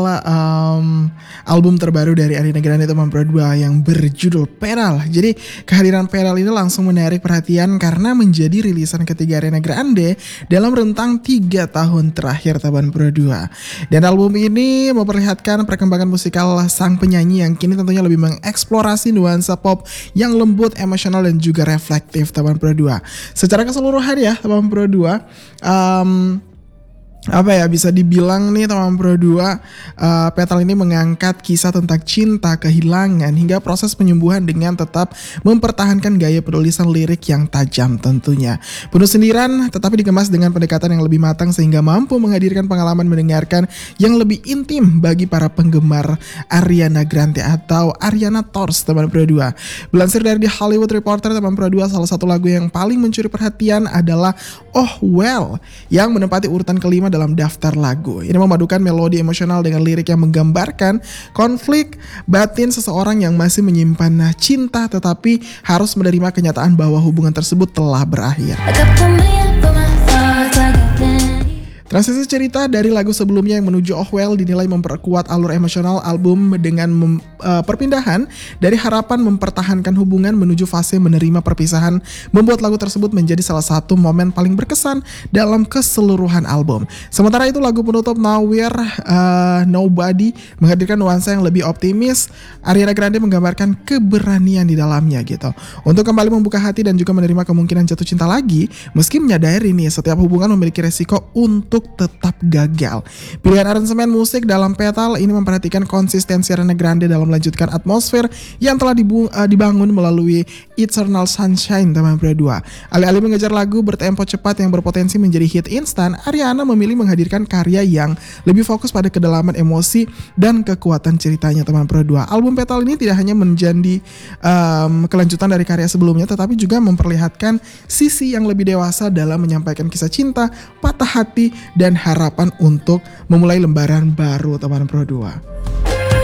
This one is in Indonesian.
Album terbaru dari Ariana Grande teman Pro 2 yang berjudul Peral. Jadi kehadiran Peral ini langsung menarik perhatian karena menjadi rilisan ketiga Ariana Grande dalam rentang 3 tahun terakhir teman Pro 2. Dan album ini memperlihatkan perkembangan musikal sang penyanyi yang kini tentunya lebih mengeksplorasi nuansa pop yang lembut, emosional dan juga reflektif teman Pro 2. Secara keseluruhan ya teman Pro 2, bisa dibilang nih teman Pro 2, Petal ini mengangkat kisah tentang cinta, kehilangan hingga proses penyembuhan dengan tetap mempertahankan gaya penulisan lirik yang tajam tentunya. Penuh sindiran tetapi dikemas dengan pendekatan yang lebih matang sehingga mampu menghadirkan pengalaman mendengarkan yang lebih intim bagi para penggemar Ariana Grande atau Ariana Tors teman Pro 2. Dilansir dari The Hollywood Reporter teman Pro 2, salah satu lagu yang paling mencuri perhatian adalah Oh Well yang menempati urutan kelima dalam daftar lagu. Ini memadukan melodi emosional dengan lirik yang menggambarkan konflik batin seseorang yang masih menyimpan cinta tetapi harus menerima kenyataan bahwa hubungan tersebut telah berakhir. Transisi cerita dari lagu sebelumnya yang menuju Oh Well dinilai memperkuat alur emosional album dengan perpindahan dari harapan mempertahankan hubungan menuju fase menerima perpisahan, membuat lagu tersebut menjadi salah satu momen paling berkesan dalam keseluruhan album. Sementara itu lagu penutup Nowhere Nobody menghadirkan nuansa yang lebih optimis. Ariana Grande menggambarkan keberanian di dalamnya gitu untuk kembali membuka hati dan juga menerima kemungkinan jatuh cinta lagi meski menyadari nih setiap hubungan memiliki resiko untuk tetap gagal. Pilihan aransemen musik dalam Petal ini memperhatikan konsistensi Ariana Grande dalam melanjutkan atmosfer yang telah dibangun melalui Eternal Sunshine teman Pro 2. Alih-alih mengejar lagu bertempo cepat yang berpotensi menjadi hit instan, Ariana memilih menghadirkan karya yang lebih fokus pada kedalaman emosi dan kekuatan ceritanya teman Pro 2. Album Petal ini tidak hanya menjadi kelanjutan dari karya sebelumnya tetapi juga memperlihatkan sisi yang lebih dewasa dalam menyampaikan kisah cinta, patah hati dan harapan untuk memulai lembaran baru teman Pro 2.